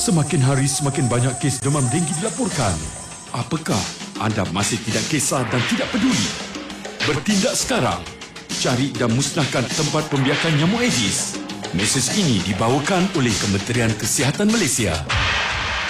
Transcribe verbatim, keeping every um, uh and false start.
Semakin hari semakin banyak kes demam denggi dilaporkan. Apakah anda masih tidak kisah dan tidak peduli? Bertindak sekarang. Cari dan musnahkan tempat pembiakan nyamuk Aedes. Mesej ini dibawakan oleh Kementerian Kesihatan Malaysia.